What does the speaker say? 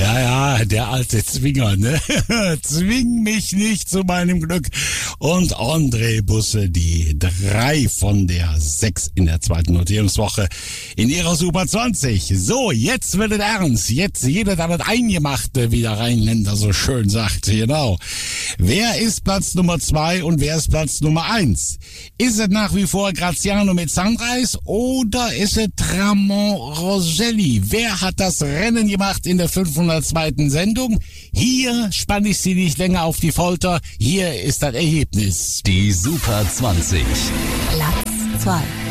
Ja, der alte Zwinger, ne? Zwing mich nicht zu meinem Glück. Und André Busse, die 3 von der 6 in der zweiten Notierungswoche in ihrer Super 20. So, jetzt wird es ernst. Jetzt jeder da das Eingemachte, wie der Rheinländer so schön sagt. Genau. Wer ist Platz Nummer 2 und wer ist Platz Nummer 1? Ist es nach wie vor Graziano mit Sunrise oder ist es Ramon Roselli? Wer hat das Rennen gemacht in der 502. Sendung? Hier spanne ich Sie nicht länger auf die Folter. Hier ist das Ergebnis. Die Super 20. Platz 2.